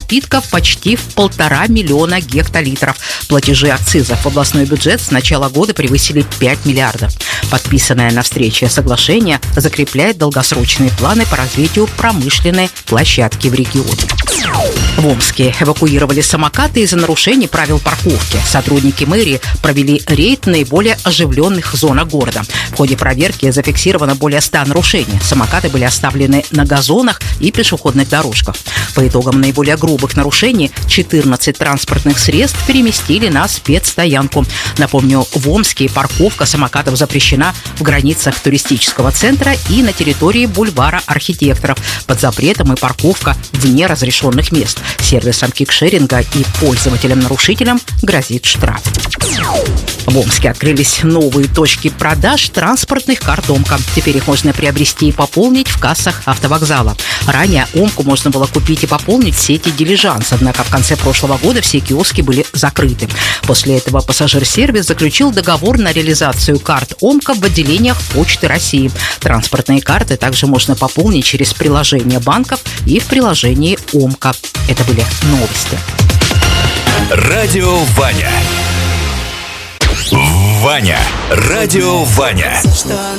напитков почти в 1,5 миллиона гектолитров. Платежи акцизов в областной бюджет с начала года превысили 5 миллиардов. Подписанное на встрече соглашение закрепляет долгосрочные планы по развитию промышленной площадки в регионе. В Омске эвакуировали самокаты из-за нарушений правил парковки. Сотрудники мэрии провели рейд в наиболее оживленных зонах города. В ходе проверки зафиксировано более 100 нарушений. Самокаты были оставлены на газонах и пешеходных дорожках. По итогам наиболее грубых нарушений 14 транспортных средств переместили на спецстоянку. Напомню, в Омске парковка самокатов запрещена в границах туристического центра и на территории бульвара архитекторов. Под запретом и парковка вне разрешенных мест. Сервисам кикшеринга и пользователям-нарушителям грозит штраф. В Омске открылись новые точки продаж транспортных карт Омка. Теперь их можно приобрести и пополнить в кассах автовокзала. Ранее Омку можно было купить и пополнить в сети «Дилижанс», однако в конце прошлого года все киоски были закрыты. После этого пассажир-сервис заключил договор на реализацию карт Омка в отделениях Почты России. Транспортные карты также можно пополнить через приложение банков и в приложении Омка. Это были новости. Радио Ваня. Ваня. Радио Ваня.